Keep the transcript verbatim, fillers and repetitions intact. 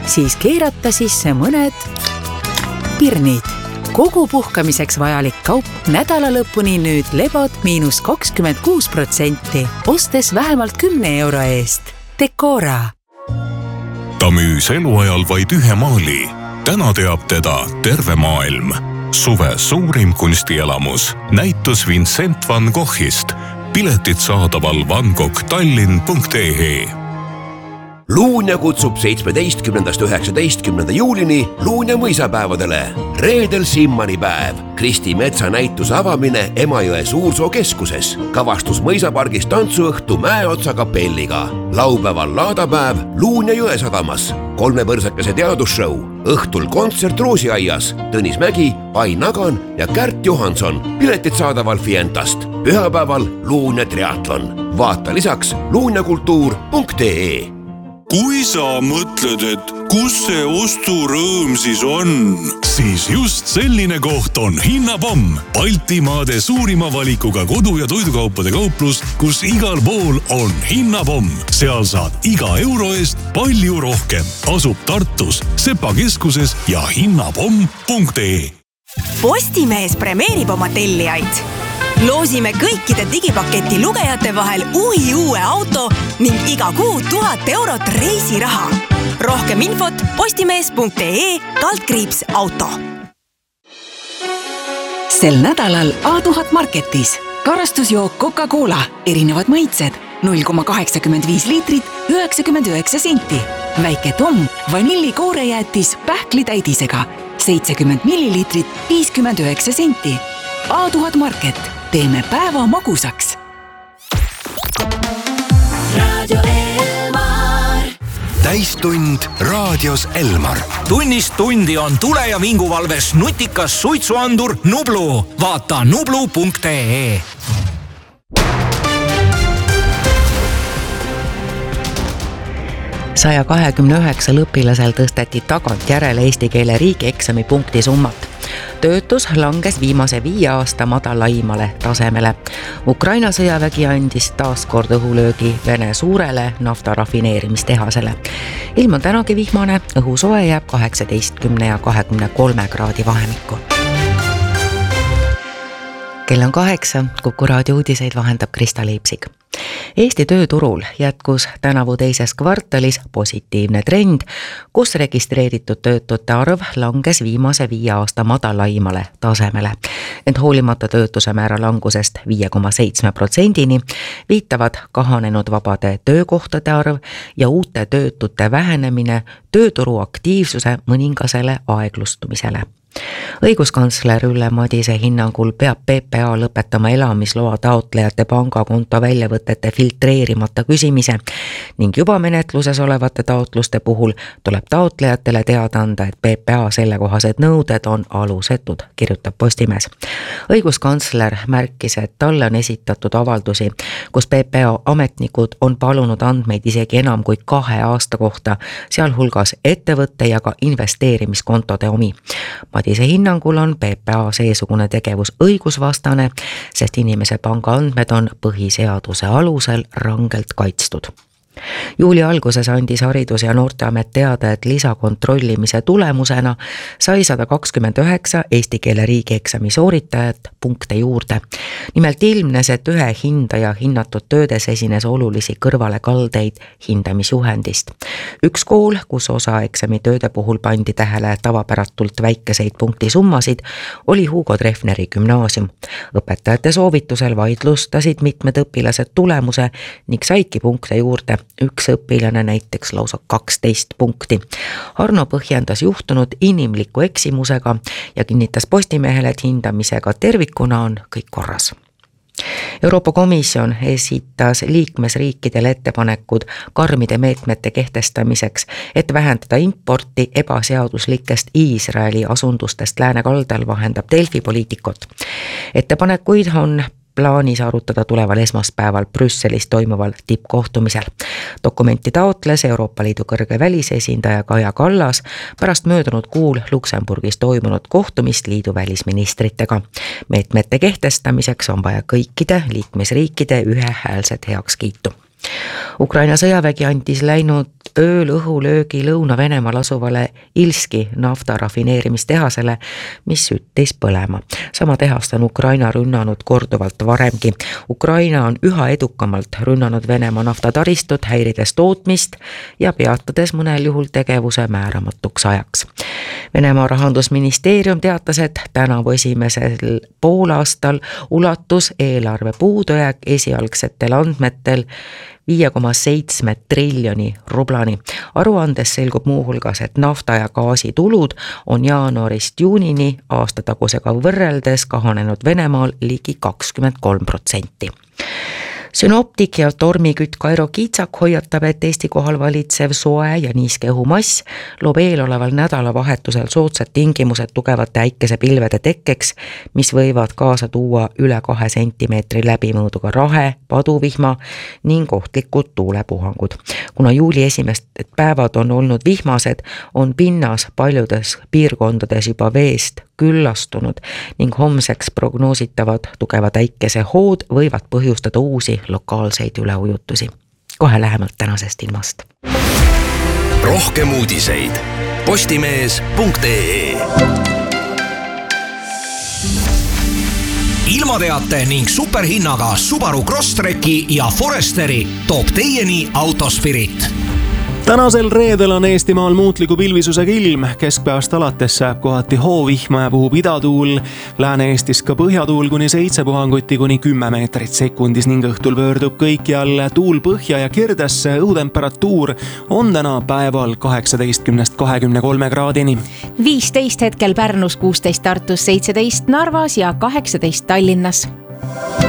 siis keerata sisse mõned pirnid. Kogu puhkamiseks vajalik kaup nädala lõpuni nüüd lebod miinus kakskümmend kuus protsenti, ostes vähemalt kümne euro eest. Decora. Ta müüs eluajal vaid ühe maali. Täna teab teda terve maailm. Suve suurim kunstielamus. Näitus Vincent van Goghist. Piletid saadaval vangoghtallinn punkt ee. Luunja kutsub seitsmeteistkümnendast üheksateistkümnenda juulini Luunja mõisapäevadele. Reedel Simmani päev. Kristi Metsa näituse avamine Emajõe Suursoo keskuses. Kavastus mõisapargis tantsuõhtu Mäeotsa kapelliga. Laupäeval laadapäev Luunja jõe sadamas. Kolmepõrsakese teadusshow. Õhtul kontsert Roosiaias. Tõnis Mägi, Ai Nagan ja Kärt Johanson. Piletid saadaval Fientast. Pühapäeval Luunja triatlon. Vaata lisaks luunjakultuur punkt ee. Kui sa mõtled, et kus see osturõõm siis on? Siis just selline koht on Hinnapomm. Baltimaade suurima valikuga kodu- ja toidukaupade kauplus, kus igal pool on Hinnapomm. Seal saad iga euro eest palju rohkem. Asub Tartus, Sepa keskuses ja hinnapomm punkt ee. Postimees premeerib oma tellijaid. Loosime kõikide digipaketi lugejate vahel uhi uue auto ning iga kuu tuhat eurot reisiraha. Rohkem infot postimees punkt ee kaldkriips auto. Sel nädalal A tuhat Marketis. Karastusjook Coca-Cola. Erinevad maitsed. null koma kaheksakümmend viis liitrit, üheksakümmend üheksa senti. Väike Tom, vanillikoorejäätis pähklitäidisega. seitsekümmend milliliitrit, viiskümmend üheksa senti. A tuhat Market. Teeme päeva magusaks. Radio Elmar. Täistund raadios Elmar. Tunnist tundi on tule- ja vinguvalves nutikas suitsuandur Nublu. Vaata nublu punkt ee. saja kahekümne üheksal õpilasel tõsteti tagant järele eesti keele riigieksami punkti summat. Töötus langes viimase viie aasta madalaimale tasemele. Ukraina sõjavägi andis taas kord õhulöögi Vene suurele naftarafineerimistehasele. Ilm on tänagi vihmane, õhu soe jääb kaheksateistkümne ja kahekümne kolme kraadi vahemikku. Kell on kaheksa, Kuku raadio uudiseid vahendab Krista Leipsik. Eesti tööturul jätkus tänavu teises kvartalis positiivne trend, kus registreeritud töötute arv langes viimase viie aasta madalaimale tasemele. Ent hoolimata töötuse määra langusest viie koma seitse protsendini viitavad kahanenud vabade töökohtade arv ja uute töötute vähenemine tööturu aktiivsuse mõningasele aeglustumisele. Õiguskantsler Ülle Madise hinnangul peab P P A lõpetama elamisloa taotlejate pangakonto väljavõtete filtreerimata küsimise ning juba menetluses olevate taotluste puhul tuleb taotlejatele teada anda, et P P A sellekohased nõuded on alusetud, kirjutab Postimees. Õiguskantsler märkis, et talle on esitatud avaldusi, kus P P A ametnikud on palunud andmeid isegi enam kui kahe aasta kohta, sealhulgas ettevõtte ja ka investeerimiskontode omi. Madise hinnangul on P P A seesugune tegevus õigusvastane, sest inimese pangaandmed on põhiseaduse alusel rangelt kaitstud. Juuli alguses andis Haridus- ja Noorteamet teada, et lisakontrollimise tulemusena sai sada kakskümmend üheksa eesti keele riigieksami sooritajat punkte juurde. Nimelt ilmnes, et ühe hindaja hinnatud töödes esines olulisi kõrvalekaldeid hindamisjuhendist. Üks kool, kus osa eksami tööde puhul pandi tähele tavapäratult väikeseid punktisummasid, oli Hugo Treffneri gümnaasium. Õpetajate soovitusel vaidlustasid mitmed õpilased tulemuse ning saidki punkte juurde. Üks õpilane näiteks lausa kaksteist punkti. Arno põhjendas juhtunud inimliku eksimusega ja kinnitas Postimehele, et hindamisega tervikuna on kõik korras. Euroopa Komisjon esitas liikmesriikidele ettepanekud karmide meetmete kehtestamiseks, et vähendada importi ebaseaduslikest Iisraeli asundustest läänekaldal, vahendab Delfi poliitikut. Ettepanekuid on plaanis arutada tuleval esmaspäeval Brüsselis toimuval tippkohtumisel. Dokumenti taotles Euroopa Liidu kõrge välisesindaja Kaja Kallas pärast möödunud kuul Luksemburgis toimunud kohtumist liidu välisministritega. Meetmete kehtestamiseks on vaja kõikide liikmesriikide ühehäälset heakskiitu. Ukraina sõjavägi antis läinud ööl õhulöögi Lõuna-Venemaal asuvale Ilski nafta rafineerimistehasele, mis süttis põlema. Sama tehast on Ukraina rünnanud korduvalt varemgi. Ukraina on üha edukamalt rünnanud Venemaa naftataristut, häirides tootmist ja peatades mõnel juhul tegevuse määramatuks ajaks. Venemaa rahandusministeerium teatas, et tänavu esimesel poolaastal ulatus eelarve puudujääk esialgsetel andmetel viie koma seitse triljoni rublani. Aruandes selgub muuhulgas, et nafta ja gaasi tulud on jaanuarist juunini aastatagusega võrreldes kahanenud Venemaal ligi kakskümmend kolm protsenti. Synoptik ja tormikütt Kairo Kiitsak hoiatab, et Eesti kohal valitsev soe ja niiske õhumass loob eeloleval nädalavahetusel soodsad tingimused tugevate äikesepilvede tekkeks, mis võivad kaasa tuua üle kahe sentimeetri läbimõõduga rahe, paduvihma ning ohtlikud tuulepuhangud. Kuna juuli esimesed päevad on olnud vihmased, on pinnas paljudes piirkondades juba veest küllastunud ning homseks prognoositavad tugevad äikesehood võivad põhjustada uusi lokaalseid üleujutusi. Kohe lähemalt tänasest ilmast. Rohkem uudiseid postimees punkt ee. Ilmateate ning superhinnaga Subaru Crosstreki ja Foresteri toob teieni Autospirit. Tänasel reedel on Eestimaal muutliku pilvisusega ilm, keskpäevast alates sääb kohati hoovihma ja puhub idatuul, Lääne-Eestis ka põhjatuul kuni seitse puhanguti kuni kümme meetrit sekundis ning õhtul pöördub kõikjal tuul põhja ja kirdesse. Õhutemperatuur on täna päeval kaheksateistkümnest kahekümne kolme kraadini. viisteist hetkel Pärnus, kuusteist Tartus, seitseteist Narvas ja kaheksateist Tallinnas.